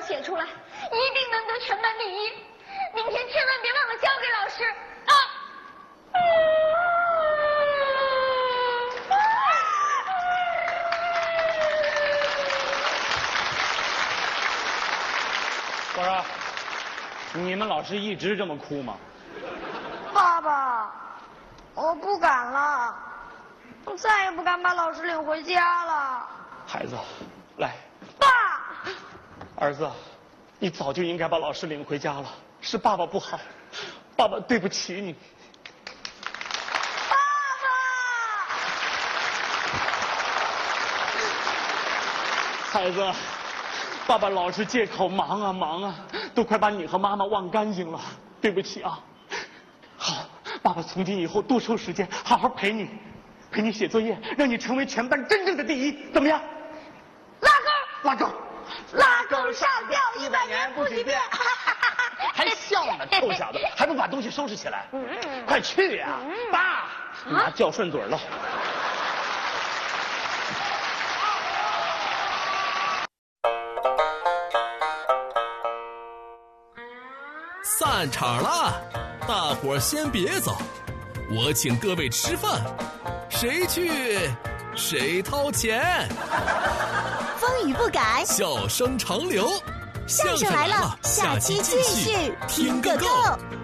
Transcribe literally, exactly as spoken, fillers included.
写出来，一定能得全班第一。明天千万别忘了交给老师啊！ 我说，你们老师一直这么哭吗？ 爸爸，我不敢了，我再也不敢把老师领回家了。 孩子，来。 爸。 儿子，你早就应该把老师领回家了，是爸爸不好，爸爸对不起你。 爸爸。孩子。爸爸老是借口忙啊忙啊，都快把你和妈妈忘干净了，对不起啊。好，爸爸从今以后多抽时间，好好陪你，陪你写作业，让你成为全班真正的第一，怎么样？ 拉钩， 拉钩， 拉钩上吊，一百年不许变。 还笑呢，臭小子，还不把东西收拾起来？快去呀！爸，妈叫顺嘴了。 散场了，大伙儿先别走，我请各位吃饭，谁去谁掏钱。 风雨不改， 笑声长流， 相声来了，下期继续听个够。